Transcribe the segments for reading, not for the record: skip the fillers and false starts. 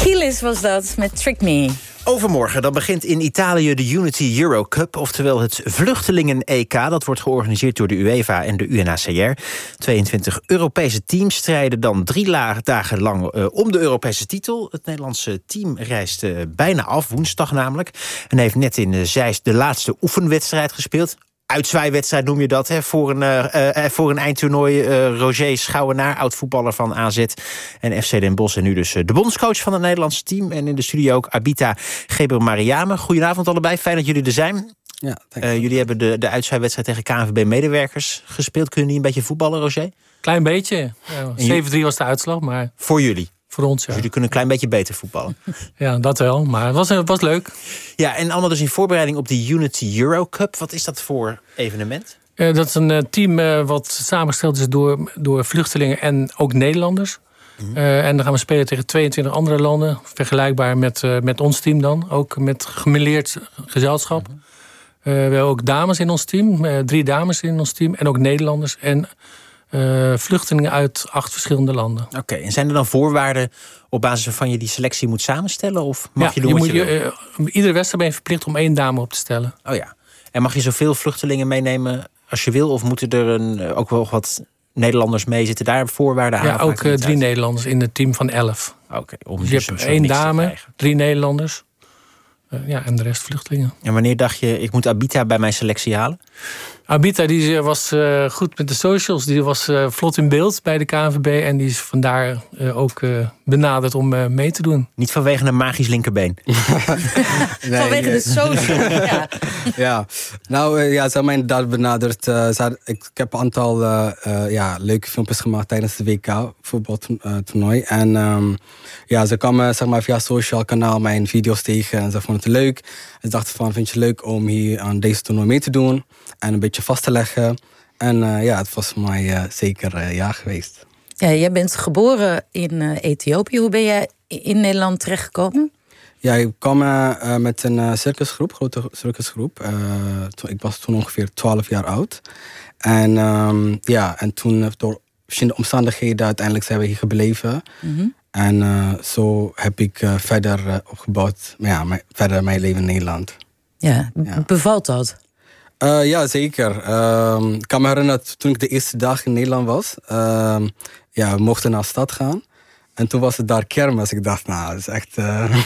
Kilis was dat, met Trick Me. Overmorgen dan begint in Italië de Unity Euro Cup, oftewel het vluchtelingen-EK. Dat wordt georganiseerd door de UEFA en de UNHCR. 22 Europese teams strijden dan 3 dagen lang om de Europese titel. Het Nederlandse team reist bijna af, woensdag namelijk. En heeft net in Zeist de laatste oefenwedstrijd gespeeld. Uitzwaaiwedstrijd noem je dat, hè? Voor een eindtoernooi. Roger Schouwenaar, oud-voetballer van AZ en FC Den Bosch. En nu dus de bondscoach van het Nederlandse team. En in de studio ook Abita Gebremariame. Goedenavond allebei, fijn dat jullie er zijn. Ja, jullie hebben de uitzwaaiwedstrijd tegen KNVB-medewerkers gespeeld. Kunnen die een beetje voetballen, Roger? Klein beetje. 7-3 was de uitslag, maar... Voor jullie? Voor ons, ja. Dus jullie kunnen een klein beetje beter voetballen. Ja, dat wel, maar het was leuk. Ja, en allemaal dus in voorbereiding op de Unity Euro Cup. Wat is dat voor evenement? Dat is een team wat samengesteld is door vluchtelingen en ook Nederlanders. En dan gaan we spelen tegen 22 andere landen. Vergelijkbaar met ons team dan. Ook met gemêleerd gezelschap. We hebben ook dames in ons team. 3 dames in ons team. En ook Nederlanders. En vluchtelingen uit 8 verschillende landen. Oké, en zijn er dan voorwaarden op basis waarvan je die selectie moet samenstellen? Of mag je doen wat je wil? Iedere wedstrijd ben je verplicht om 1 dame op te stellen. Oh ja. En mag je zoveel vluchtelingen meenemen als je wil? Of moeten er ook wel wat Nederlanders mee? Zitten daar voorwaarden aan? Ja, ook 3 Nederlanders in het team van 11. Oké, dus je hebt 1 dame, 3 Nederlanders. En de rest vluchtelingen. En wanneer dacht je, ik moet Abita bij mijn selectie halen? Abita die was goed met de socials. Die was vlot in beeld bij de KNVB. En die is vandaar ook benaderd om mee te doen. Niet vanwege een magisch linkerbeen? Nee, vanwege de socials, ja. Nou, ze hebben mij inderdaad benaderd. Ik heb een aantal leuke filmpjes gemaakt tijdens de WK voetbaltoernooi. En ze kwamen via social kanaal mijn video's tegen. En ze vonden het leuk. En ze dachten van, vind je het leuk om hier aan deze toernooi mee te doen? En een beetje vast te leggen. En het was voor mij zeker ja geweest. Ja, jij bent geboren in Ethiopië. Hoe ben jij in Nederland terechtgekomen? Ja, ik kwam met een circusgroep, grote circusgroep. Ik was toen ongeveer 12 jaar oud. En toen door verschillende omstandigheden uiteindelijk zijn we hier gebleven. Mm-hmm. En zo heb ik verder opgebouwd, verder mijn leven in Nederland. Ja, bevalt dat? Ja, zeker. Ik kan me herinneren dat toen ik de eerste dag in Nederland was, we mochten naar de stad gaan. En toen was het daar kermis. Ik dacht, dat is echt,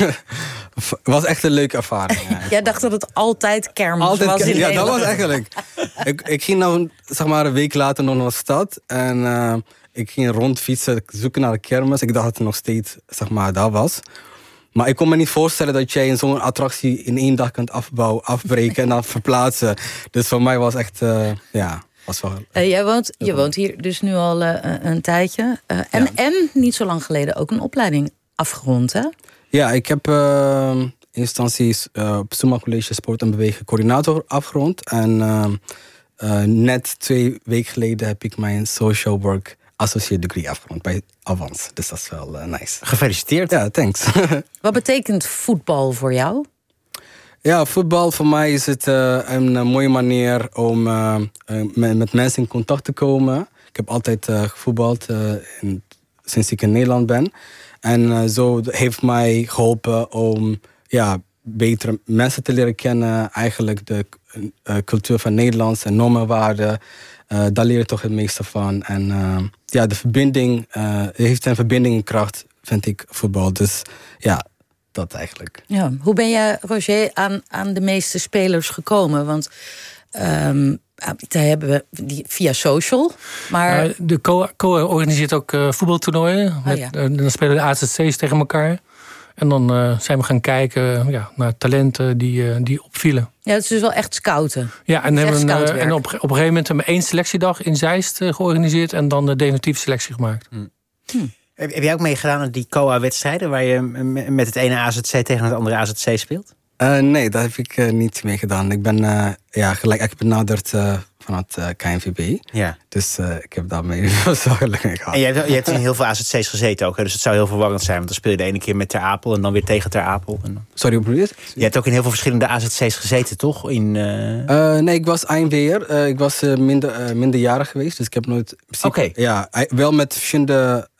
was echt een leuke ervaring. Jij dacht dat het altijd kermis was in Nederland? Ja, dat was eigenlijk. Ik ging nou, een week later nog naar de stad. En ik ging rondfietsen, zoeken naar de kermis. Ik dacht dat het nog steeds, daar was. Maar ik kon me niet voorstellen dat jij zo'n attractie in 1 dag kunt afbreken en dan verplaatsen. Dus voor mij was echt, was wel... Je woont hier dus nu al een tijdje. En niet zo lang geleden ook een opleiding afgerond, hè? Ja, ik heb in instantie op Summa College Sport en Bewegen coördinator afgerond. En net 2 weken geleden heb ik mijn social work associate degree afgerond bij Avans. Dus dat is wel nice. Gefeliciteerd. Ja, thanks. Wat betekent voetbal voor jou? Ja, voetbal voor mij is het een mooie manier om met mensen in contact te komen. Ik heb altijd gevoetbald sinds ik in Nederland ben. En zo heeft mij geholpen om betere mensen te leren kennen. Eigenlijk de cultuur van Nederlands en normenwaarden. Daar leer je toch het meeste van. En de verbinding heeft een verbindingkracht, vind ik, voetbal. Dus dat eigenlijk. Ja, hoe ben jij, Roger, aan de meeste spelers gekomen? Want daar hebben we die via social. Maar de COA organiseert ook voetbaltoernooien. Dan spelen de AZC's tegen elkaar. En dan zijn we gaan kijken naar talenten die opvielen. Ja, het is dus wel echt scouten. Ja, en op een gegeven moment hebben we 1 selectiedag in Zeist georganiseerd. En dan de definitieve selectie gemaakt. Heb jij ook meegedaan aan die COA-wedstrijden waar je met het ene AZC tegen het andere AZC speelt? Nee, daar heb ik niet mee gedaan. Ik ben gelijk benaderd vanuit KNVB. Ja. Dus ik heb daarmee veel zorgen gehad. En je hebt in heel veel AZC's gezeten ook. Hè? Dus het zou heel verwarrend zijn. Want dan speel je de ene keer met Ter Apel en dan weer tegen Ter Apel. En dan... Sorry, hoe bedoel je? Je hebt ook in heel veel verschillende AZC's gezeten, toch? Nee, ik was ANW'er. Ik was minderjarig geweest. Dus ik heb nooit... Oké. Ja, wel met verschillende...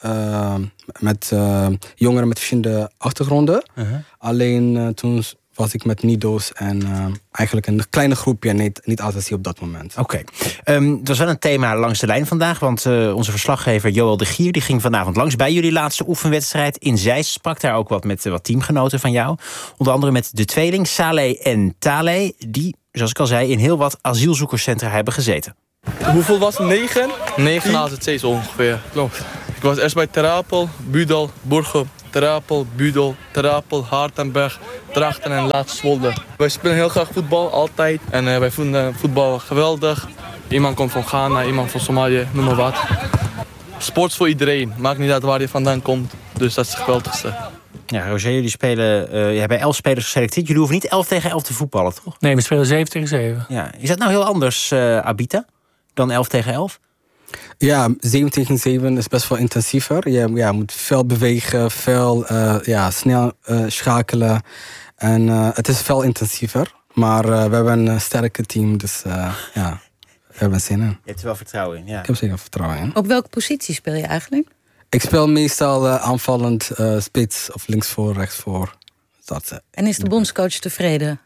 met jongeren met verschillende achtergronden. Alleen toen was ik met NIDO's en eigenlijk een kleine groepje, niet AZC op dat moment. Oké. Het was wel een thema langs de lijn vandaag, want onze verslaggever Joël de Gier die ging vanavond langs bij jullie laatste oefenwedstrijd in Zeist. Sprak daar ook wat met wat teamgenoten van jou. Onder andere met de tweeling Saleh en Taleh, die, zoals ik al zei, in heel wat asielzoekerscentra hebben gezeten. Hoeveel was het? 9? 9 AZC's ongeveer, klopt. Ik was eerst bij Ter Apel, Budel, Borgum, Ter Apel, Budel, Ter Apel, Hartenberg, Drachten en laatst Zwolle. Wij spelen heel graag voetbal, altijd. En wij vinden voetbal geweldig. Iemand komt van Ghana, iemand van Somalië, noem maar wat. Sport is voor iedereen, maakt niet uit waar je vandaan komt. Dus dat is het geweldigste. Ja, Roger, jullie spelen, je hebt 11 spelers geselecteerd. Jullie hoeven niet 11 tegen 11 te voetballen, toch? Nee, we spelen 7 tegen 7. Ja. Is dat nou heel anders, Abita, dan 11 tegen 11? Ja, 7 tegen 7 is best wel intensiever. Je moet veel bewegen, veel snel schakelen. En het is veel intensiever. Maar we hebben een sterke team, dus we hebben zin in. Je hebt er wel vertrouwen in, ja. Ik heb zeker vertrouwen in. Op welke positie speel je eigenlijk? Ik speel meestal aanvallend spits of linksvoor, rechtsvoor. En is de bondscoach tevreden?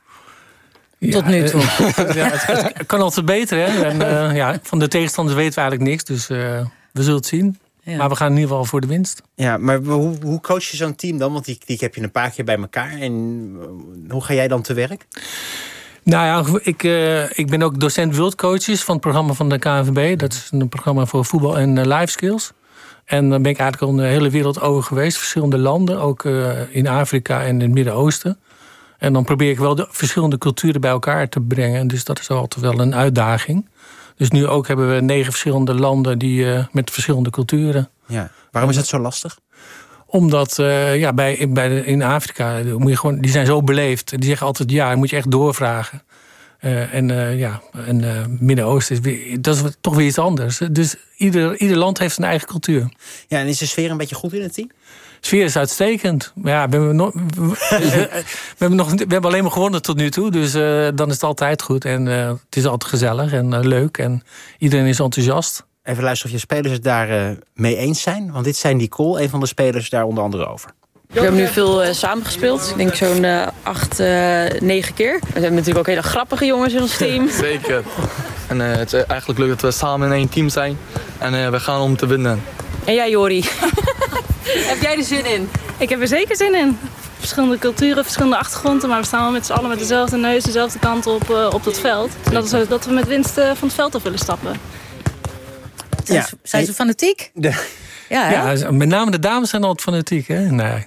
Tot nu toe. Het kan altijd beter, hè? En, van de tegenstanders weten we eigenlijk niks, dus we zullen het zien. Ja. Maar we gaan in ieder geval voor de winst. Ja, maar hoe coach je zo'n team dan? Want die heb je een paar keer bij elkaar. En hoe ga jij dan te werk? Nou ja, ik ben ook docent wildcoaches van het programma van de KNVB. Dat is een programma voor voetbal en life skills. En dan ben ik eigenlijk al de hele wereld over geweest. Verschillende landen, ook in Afrika en in het Midden-Oosten. En dan probeer ik wel de verschillende culturen bij elkaar te brengen. Dus dat is altijd wel een uitdaging. Dus nu ook hebben we 9 verschillende landen met verschillende culturen. Ja. Waarom is dat zo lastig? Omdat in Afrika, moet je gewoon, die zijn zo beleefd. Die zeggen altijd ja, dan moet je echt doorvragen. Midden-Oosten dat is toch weer iets anders. Dus ieder land heeft zijn eigen cultuur. Ja, en is de sfeer een beetje goed in het team? De sfeer is uitstekend. Ja, we hebben alleen maar gewonnen tot nu toe. Dus dan is het altijd goed. En het is altijd gezellig en leuk. En iedereen is enthousiast. Even luisteren of je spelers het daar mee eens zijn. Want dit zijn Nicole, een van de spelers daar onder andere over. We hebben nu veel samengespeeld. Ik denk zo'n 8, 9 keer. We hebben natuurlijk ook hele grappige jongens in ons team. Zeker. En het is eigenlijk leuk dat we samen in één team zijn. En we gaan om te winnen. En jij, Jori? Heb jij er zin in? Ik heb er zeker zin in. Verschillende culturen, verschillende achtergronden. Maar we staan wel met z'n allen met dezelfde neus, dezelfde kant op dat veld. En dat is dat we met winst van het veld af willen stappen. Zijn ze fanatiek? Ja, met name de dames zijn altijd fanatiek, hè? Nee.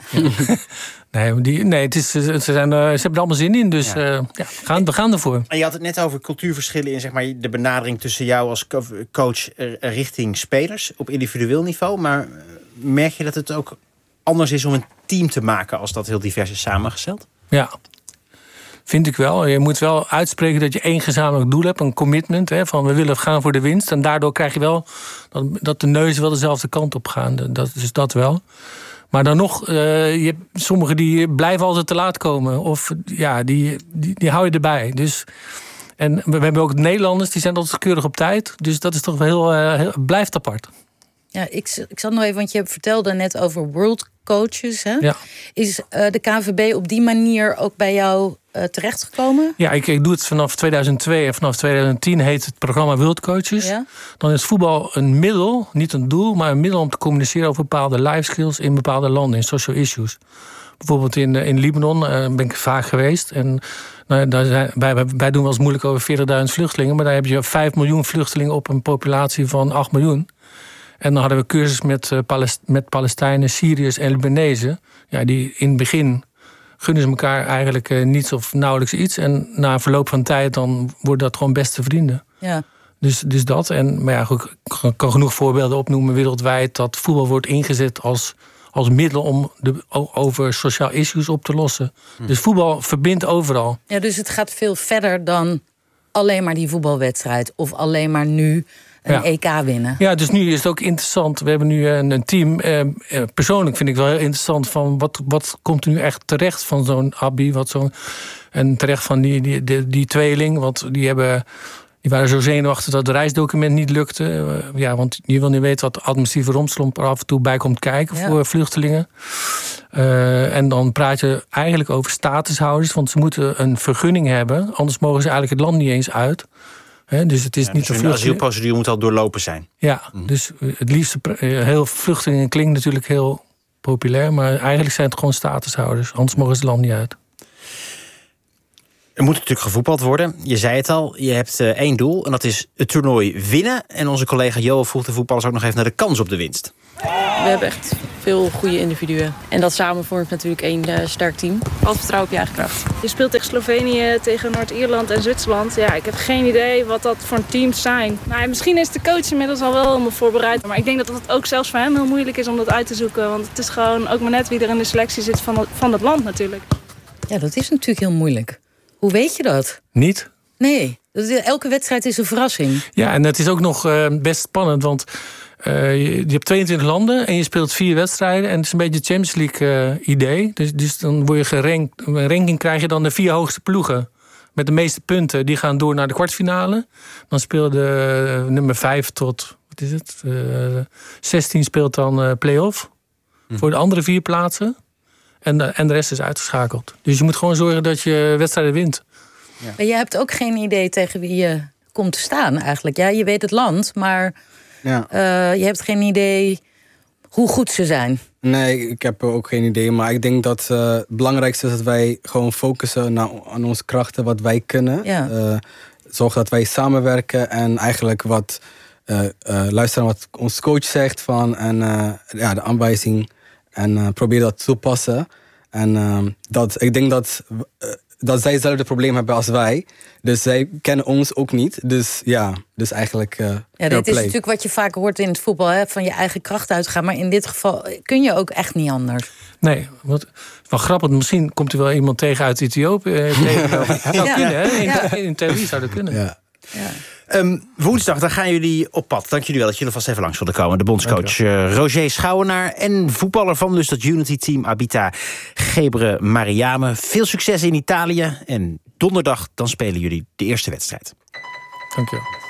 Ze hebben er allemaal zin in, dus we gaan ervoor. En je had het net over cultuurverschillen in zeg maar, de benadering tussen jou als coach richting spelers op individueel niveau. Maar merk je dat het ook anders is om een team te maken als dat heel divers is samengesteld? Ja, vind ik wel. Je moet wel uitspreken dat je één gezamenlijk doel hebt, een commitment. Hè, van we willen gaan voor de winst. En daardoor krijg je wel dat de neuzen wel dezelfde kant op gaan. Dat wel. Maar dan nog, je hebt sommigen die blijven altijd te laat komen. Of die hou je erbij. Dus, en we hebben ook Nederlanders, die zijn altijd keurig op tijd. Dus dat is toch wel heel blijft apart. Ja, ik zat nog even, want je vertelde net over world coaches. Hè? Ja. Is de KNVB op die manier ook bij jou terechtgekomen? Ja, ik doe het vanaf 2002 en vanaf 2010 heet het programma World Coaches. Ja. Dan is voetbal een middel, niet een doel, maar een middel om te communiceren over bepaalde life skills in bepaalde landen, in social issues. Bijvoorbeeld in Libanon ben ik vaak geweest. En wij doen wel eens moeilijk over 40.000 vluchtelingen, maar daar heb je 5 miljoen vluchtelingen op een populatie van 8 miljoen. En dan hadden we cursus met Palestijnen, Syriërs en Libanezen. Ja, die in het begin gunnen ze elkaar eigenlijk niets of nauwelijks iets. En na verloop van tijd dan worden dat gewoon beste vrienden. Ja. Dus dat. Maar ja, ik kan genoeg voorbeelden opnoemen wereldwijd dat voetbal wordt ingezet als middel om over sociaal issues op te lossen. Dus voetbal verbindt overal. Ja, dus het gaat veel verder dan alleen maar die voetbalwedstrijd of alleen maar nu een EK winnen. Ja, dus nu is het ook interessant. We hebben nu een team. Persoonlijk vind ik wel heel interessant van wat komt er nu echt terecht van zo'n Abby, en terecht van die tweeling, want die waren zo zenuwachtig dat het reisdocument niet lukte. Want je wil niet weten wat de administratieve romslomp er af en toe bij komt kijken voor vluchtelingen. En dan praat je eigenlijk over statushouders, want ze moeten een vergunning hebben, anders mogen ze eigenlijk het land niet eens uit. Dus het is niet een asielprocedure moet al doorlopen zijn. Ja, dus het liefste heel vluchtelingen klinkt natuurlijk heel populair, maar eigenlijk zijn het gewoon statushouders, anders mogen ze het land niet uit. Er moet natuurlijk gevoetbald worden. Je zei het al, je hebt 1 doel en dat is het toernooi winnen. En onze collega Johan vroeg de voetballers ook nog even naar de kans op de winst. We hebben echt veel goede individuen. En dat samen vormt natuurlijk 1 sterk team. Altijd vertrouwen op je eigen kracht. Je speelt tegen Slovenië, tegen Noord-Ierland en Zwitserland. Ja, ik heb geen idee wat dat voor teams zijn. Nou, misschien is de coach inmiddels al wel helemaal voorbereid. Maar ik denk dat het ook zelfs voor hem heel moeilijk is om dat uit te zoeken. Want het is gewoon ook maar net wie er in de selectie zit van het land natuurlijk. Ja, dat is natuurlijk heel moeilijk. Hoe weet je dat? Niet? Nee, elke wedstrijd is een verrassing. Ja, en het is ook nog best spannend, want je hebt 22 landen en je speelt 4 wedstrijden. En het is een beetje het Champions League idee. Dus dan word je gerankt. Een ranking krijg je dan de 4 hoogste ploegen. Met de meeste punten, die gaan door naar de kwartfinale. Dan speelt de nummer 5 tot, 16 speelt dan play-off. Voor de andere 4 plaatsen. En de rest is uitgeschakeld. Dus je moet gewoon zorgen dat je wedstrijden wint. Ja. Maar je hebt ook geen idee tegen wie je komt te staan eigenlijk. Ja, je weet het land, maar je hebt geen idee hoe goed ze zijn. Nee, ik heb ook geen idee. Maar ik denk dat het belangrijkste is dat wij gewoon focussen aan onze krachten, wat wij kunnen. Ja. Zorgen dat wij samenwerken en eigenlijk luisteren wat onze coach zegt van en de aanwijzing. En probeer dat toe te passen. En ik denk dat zij hetzelfde probleem hebben als wij. Dus zij kennen ons ook niet. Dus eigenlijk dit is natuurlijk wat je vaak hoort in het voetbal. Hè, van je eigen kracht uitgaan. Maar in dit geval kun je ook echt niet anders. Nee, wel grappig. Misschien komt er wel iemand tegen uit Ethiopië. Zou kunnen, hè? In theorie zou dat kunnen. Ja. Woensdag, dan gaan jullie op pad. Dank jullie wel dat jullie vast even langs wilden komen. De bondscoach Roger Schouwenaar en voetballer van dus dat Unity-team Abita Gebre Mariame. Veel succes in Italië. En donderdag dan spelen jullie de eerste wedstrijd. Dank je wel.